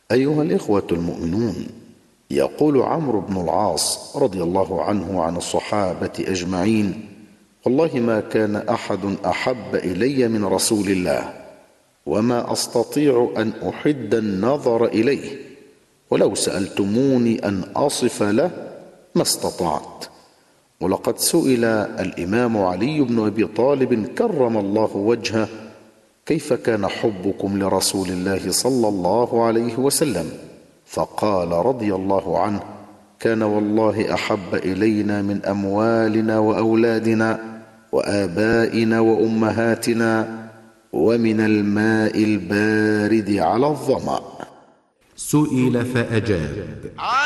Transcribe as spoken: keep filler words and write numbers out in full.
أيها الإخوة المؤمنون، يقول عمرو بن العاص رضي الله عنه عن الصحابة أجمعين: والله ما كان أحد أحب إلي من رسول الله، وما أستطيع أن أحد النظر إليه، ولو سألتموني أن أصف له ما استطعت. ولقد سئل الإمام علي بن أبي طالب كرم الله وجهه: كيف كان حبكم لرسول الله صلى الله عليه وسلم؟ فقال رضي الله عنه: كان والله أحب إلينا من أموالنا وأولادنا وآبائنا وأمهاتنا ومن الماء البارد على الظمأ. سئل فأجاب: